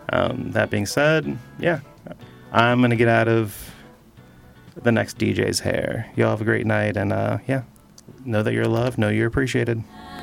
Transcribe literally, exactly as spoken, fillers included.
Um, that being said, yeah, I'm going to get out of the next D J's hair. Y'all have a great night, and uh, yeah, know that you're loved, know you're appreciated.